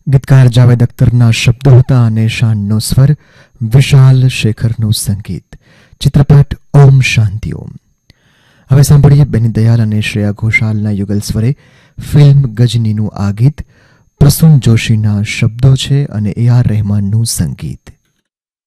ગીતકાર જાવેદ અખ્તરના શબ્દો હતા અને શાનનો સ્વર, વિશાલ શેખરનું સંગીત. ચિત્રપટ ઓમ શાંતિ ઓમ. હવે સાંભળીએ બેની દયાલ અને શ્રેયા ઘોષાલના યુગલ સ્વરે ફિલ્મ ગજનીનું આ ગીત. પ્રસૂન જોશીના શબ્દો છે અને AR રહેમાનનું સંગીત.